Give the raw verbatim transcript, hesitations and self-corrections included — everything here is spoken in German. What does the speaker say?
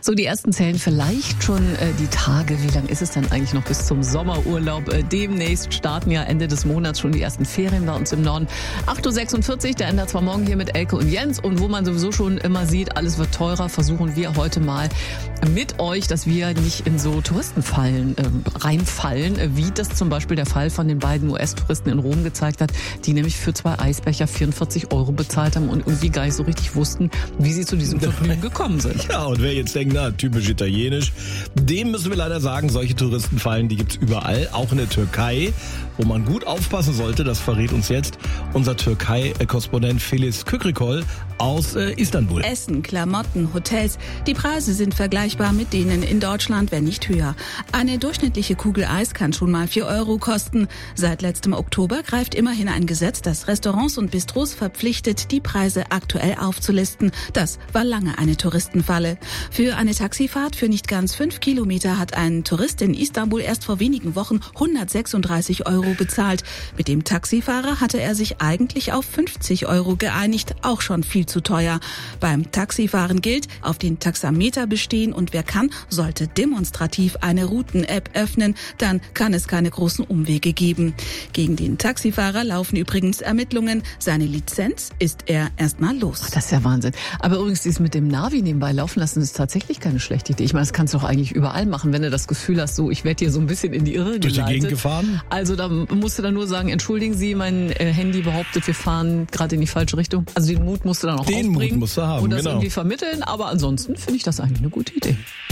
So, die ersten zählen vielleicht schon äh, die Tage. Wie lang ist es denn eigentlich noch bis zum Sommerurlaub? Äh, demnächst starten ja Ende des Monats schon die ersten Ferien bei uns im Norden. acht Uhr sechsundvierzig, der ändert zwar morgen hier mit Elke und Jens. Und wo man sowieso schon immer sieht, alles wird teurer, versuchen wir heute mal mit euch, dass wir nicht in so Touristenfallen äh, reinfallen, äh, wie das zum Beispiel der Fall von den beiden U S-Touristen in Rom gezeigt hat, die nämlich für zwei Eisbecher vierundvierzig Euro bezahlt haben und irgendwie gar nicht so richtig wussten, wie sie zu diesem Vergnügen gekommen sind. Ja, und wer jetzt denkt, na, typisch italienisch, dem müssen wir leider sagen, solche Touristenfallen, die gibt's überall, auch in der Türkei, wo man gut aufpassen sollte, das verrät uns jetzt unser Türkei-Korrespondent Filiz Kükrikol aus äh, Istanbul. Essen, Klamotten, Hotels, die Preise sind vergleichbar mit denen in Deutschland, wenn nicht höher. Eine durchschnittliche Kugel Eis kann schon mal vier Euro kosten. Seit letztem Oktober greift immerhin ein Gesetz, das Restaurants und Bistros verpflichtet, die Preise aktuell aufzulisten. Das war lange eine Touristenfalle. Für eine Taxifahrt für nicht ganz fünf Kilometer hat ein Tourist in Istanbul erst vor wenigen Wochen hundertsechsunddreißig Euro bezahlt. Mit dem Taxifahrer hatte er sich eigentlich auf fünfzig Euro geeinigt, auch schon viel zu teuer. Beim Taxifahren gilt, auf den Taxameter bestehen und wer kann, sollte demonstrativ eine Routen-App öffnen, dann kann es keine großen Umwege geben. Gegen den Taxifahrer laufen übrigens Ermittlungen. Seine Lizenz ist er erstmal los. Ach, das ist ja Wahnsinn. Aber übrigens, dieses mit dem Navi nebenbei laufen lassen, ist tatsächlich keine schlechte Idee. Ich meine, das kannst du doch eigentlich überall machen, wenn du das Gefühl hast, so, ich werde hier so ein bisschen in die Irre geleitet. Durch die Gegend gefahren? Also da musst du dann nur sagen, entschuldigen Sie, mein äh, Handy behauptet, wir fahren gerade in die falsche Richtung. Also den Mut musst du dann auch den aufbringen Mut musst du haben, und das genau. irgendwie vermitteln. Aber ansonsten finde ich das eigentlich eine gute Idee.